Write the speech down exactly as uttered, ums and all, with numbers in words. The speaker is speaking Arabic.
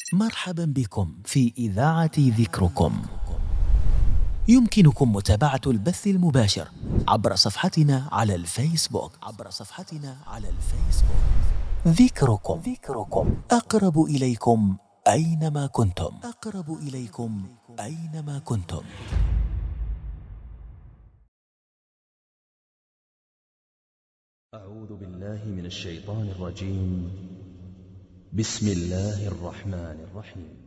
مرحبا بكم في إذاعة ذكركم. يمكنكم متابعة البث المباشر عبر صفحتنا على الفيسبوك عبر صفحتنا على الفيسبوك ذكركم. ذكركم أقرب إليكم أينما كنتم. أقرب إليكم أينما كنتم. أعوذ بالله من الشيطان الرجيم. بسم الله الرحمن الرحيم.